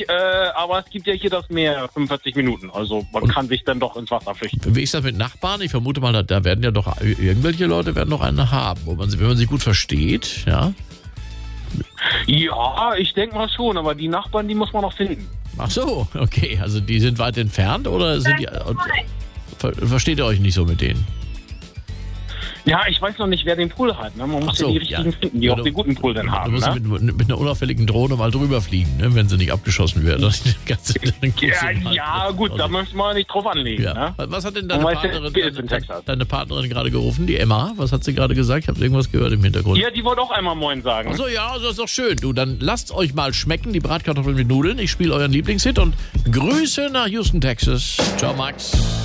nicht, aber es gibt ja hier das Meer, 45 Minuten. Also man kann sich dann doch ins Wasser flüchten. Wie ist das mit Nachbarn? Ich vermute mal, da werden ja doch irgendwelche Leute werden noch einen haben, wenn man sich gut versteht, ja? Ja, ich denke mal schon, aber die Nachbarn, die muss man noch finden. Ach so, okay. Also die sind weit entfernt oder sind die... Versteht ihr euch nicht so mit denen? Ja, ich weiß noch nicht, wer den Pool hat. Ne? Man muss ja die richtigen finden, die auch den guten Pool dann haben. Du musst mit einer unauffälligen Drohne mal drüber fliegen, ne? Wenn sie nicht abgeschossen wird. Gut, da möchte man nicht drauf anlegen. Ja. Ne? Was hat denn deine Partnerin gerade gerufen, die Emma? Was hat sie gerade gesagt? Ich habe irgendwas gehört im Hintergrund. Ja, die wollte auch einmal Moin sagen. Ach so, ja, das ist doch schön. Du, dann lasst euch mal schmecken, die Bratkartoffeln mit Nudeln. Ich spiele euren Lieblingshit und Grüße nach Houston, Texas. Ciao, Max.